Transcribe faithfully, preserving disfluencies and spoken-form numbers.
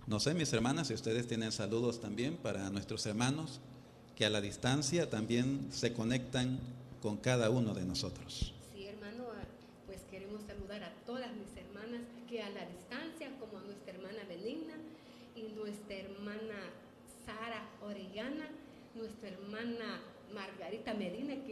No sé, mis hermanas, si ustedes tienen saludos también para nuestros hermanos que a la distancia también se conectan con cada uno de nosotros. Sí, hermano, pues queremos saludar a todas mis hermanas que a la distancia, como a nuestra hermana Benigna y nuestra hermana Sara Orellana, nuestra hermana Margarita Medina, que